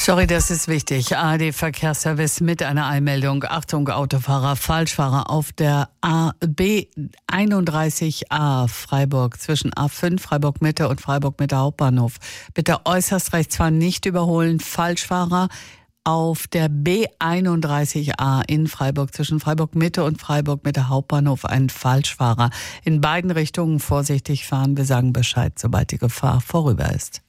Sorry, das ist wichtig. ARD Verkehrsservice mit einer Eilmeldung. Achtung, Autofahrer, Falschfahrer auf der B31A Freiburg zwischen A5 Freiburg Mitte und Freiburg Mitte Hauptbahnhof. Bitte äußerst rechts fahren, nicht überholen. Falschfahrer auf der B31A in Freiburg zwischen Freiburg Mitte und Freiburg Mitte Hauptbahnhof, ein Falschfahrer. In beiden Richtungen vorsichtig fahren. Wir sagen Bescheid, sobald die Gefahr vorüber ist.